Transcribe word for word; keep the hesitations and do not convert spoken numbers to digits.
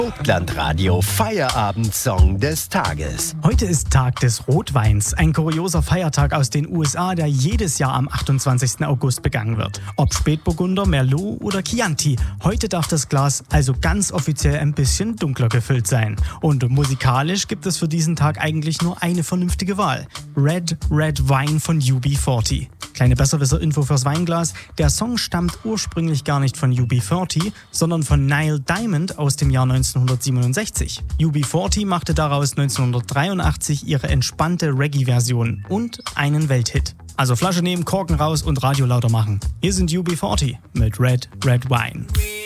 Vogtlandradio Feierabend-Song des Tages. Heute ist Tag des Rotweins, ein kurioser Feiertag aus den U S A, der jedes Jahr am achtundzwanzigsten August begangen wird. Ob Spätburgunder, Merlot oder Chianti, heute darf das Glas also ganz offiziell ein bisschen dunkler gefüllt sein. Und musikalisch gibt es für diesen Tag eigentlich nur eine vernünftige Wahl: Red Red Wine von U B vierzig. Kleine Besserwisser-Info fürs Weinglas: Der Song stammt ursprünglich gar nicht von U B vierzig, sondern von Neil Diamond aus dem Jahr neunzehnhundertsiebenundsechzig. U B vierzig machte daraus neunzehnhundertdreiundachtzig ihre entspannte Reggae-Version und einen Welthit. Also Flasche nehmen, Korken raus und Radio lauter machen. Hier sind U B vierzig mit Red Red Wine.